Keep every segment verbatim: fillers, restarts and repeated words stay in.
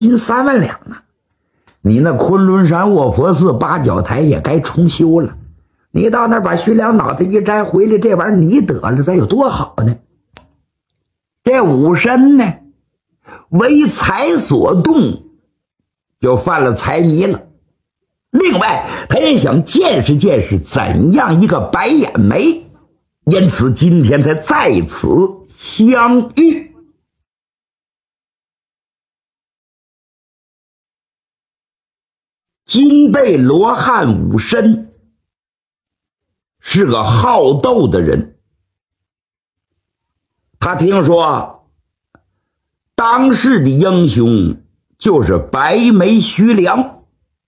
金三万两呢。你那昆仑山卧佛寺八角台也该重修了，你到那儿把徐良脑袋一摘回来，这玩意儿你得了，这有多好呢？这武申呢，为财所动，就犯了财迷了。另外他也想见识见识怎样一个白眼眉，因此今天才在此相遇。金背罗汉武申是个好斗的人，他听说当世的英雄就是白眉徐良，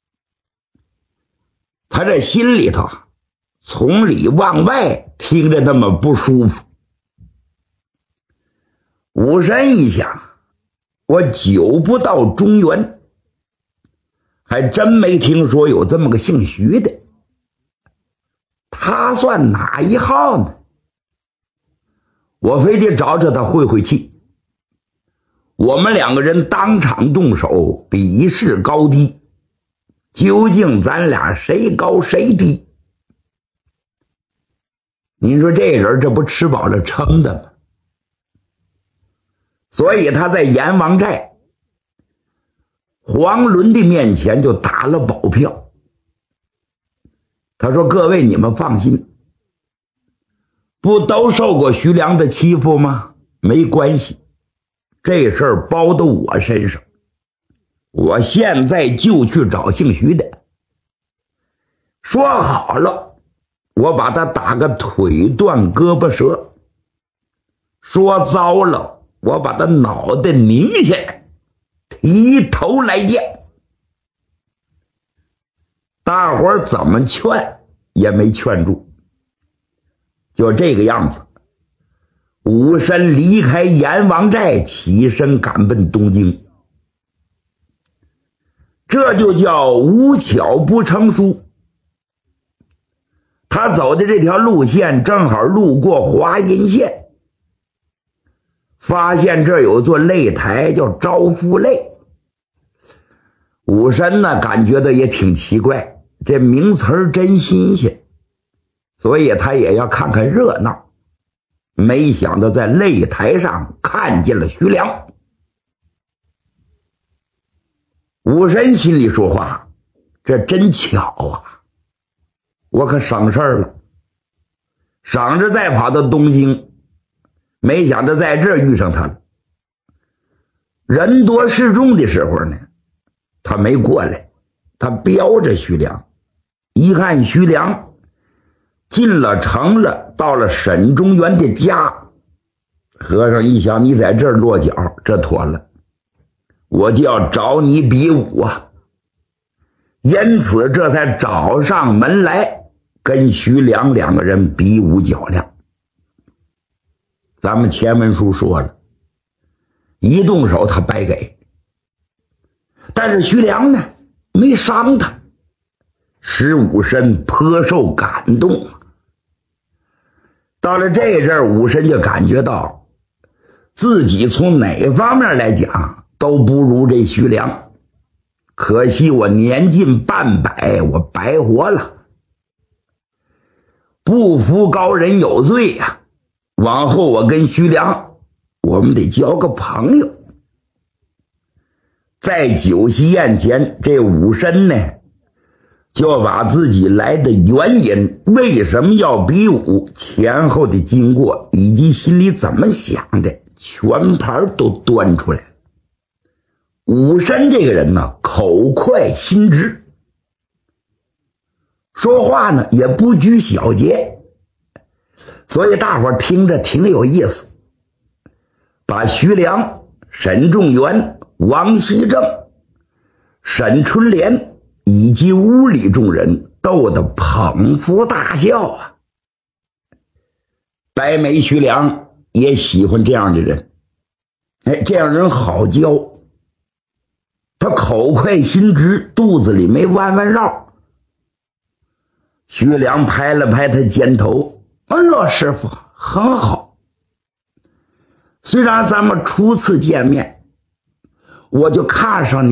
他这心里头从里往外听着那么不舒服。武申一想，我久不到中原，还真没听说有这么个姓徐的，他算哪一号呢？我非得找找他会会气。我们两个人当场动手，比试高低，究竟咱俩谁高谁低？您说这人这不吃饱了撑的吗？所以他在阎王寨黄伦的面前就打了保票。他说各位你们放心，不都受过徐良的欺负吗？没关系，这事儿包到我身上，我现在就去找姓徐的，说好了我把他打个腿断胳膊折，说糟了我把他脑袋拧下来，提头来见。大伙儿怎么劝也没劝住，就这个样子，武申离开阎王寨，起身赶奔东京。这就叫无巧不成书。他走的这条路线正好路过华阴县，发现这儿有座擂台叫招夫擂。武申呢感觉到也挺奇怪，这名词儿真新鲜，所以他也要看看热闹。没想到在擂台上看见了徐良。武申心里说话，这真巧啊，我可省事儿了，省着再跑到东京，没想到在这儿遇上他了。人多势众的时候呢，他没过来，他标着徐良。一看徐良进了城了，到了沈中原的家，和尚一想，你在这儿落脚，这妥了，我就要找你比武啊。因此这才找上门来跟徐良两个人比武较量。咱们前文书说了，一动手他白给，但是徐良呢没伤他，使武申颇受感动。到了这阵儿，武申就感觉到自己从哪方面来讲都不如这徐良，可惜我年近半百，我白活了，不服高人有罪呀、啊！往后我跟徐良我们得交个朋友。在酒席宴前，这武申呢就把自己来的原因，为什么要比武，前后的经过，以及心里怎么想的，全盘都端出来了。武申这个人呢，口快心直，说话呢也不拘小节，所以大伙儿听着挺有意思，把徐良、沈仲元、王熙正、沈春莲以及屋里众人逗得捧腹大笑啊。白眉徐良也喜欢这样的人，哎，这样人好教，他口快心直，肚子里没弯弯绕。徐良拍了拍他肩头，嗯，老师傅很好，虽然咱们初次见面，我就看上你